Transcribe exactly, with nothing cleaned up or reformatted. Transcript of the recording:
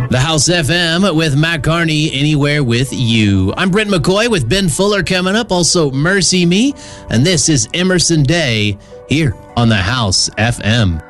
The House F M with Matt Carney, Anywhere With You. I'm Brent McCoy with Ben Fuller coming up, also Mercy Me, and this is Emerson Day here on the House F M.